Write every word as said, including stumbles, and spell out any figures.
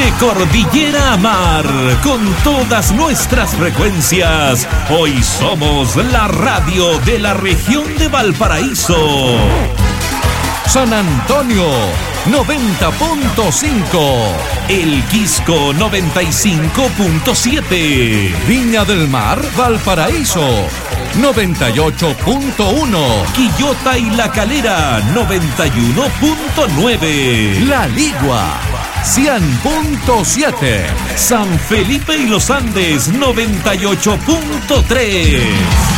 De cordillera a mar, con todas nuestras frecuencias, hoy somos la radio de la región de Valparaíso. San Antonio, noventa punto cinco. El Quisco, noventa y cinco punto siete. Viña del Mar, Valparaíso, noventa y ocho punto uno. Quillota y La Calera, noventa y uno punto nueve. La Ligua, cien punto siete. San Felipe y los Andes, noventa y ocho punto tres.